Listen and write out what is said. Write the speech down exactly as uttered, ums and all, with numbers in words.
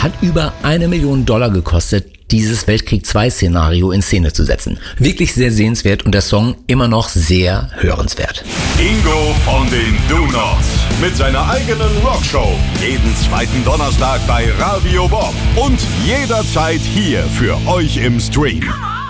hat über eine Million Dollar gekostet, dieses Weltkrieg zwei Szenario in Szene zu setzen. Wirklich sehr sehenswert und der Song immer noch sehr hörenswert. Ingo von den Do-Nots mit seiner eigenen Rockshow. Jeden zweiten Donnerstag bei Radio Bob und jederzeit hier für euch im Stream.